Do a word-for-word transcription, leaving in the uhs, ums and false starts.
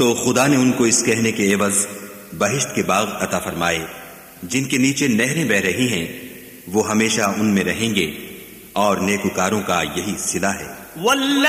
तो खुदा ने उनको इस कहने के एवज बहिश्त के बाग अता फरमाए जिनके नीचे नहरें बह रही हैं, वो हमेशा उनमें रहेंगे और नेकुकारों का यही सिला है।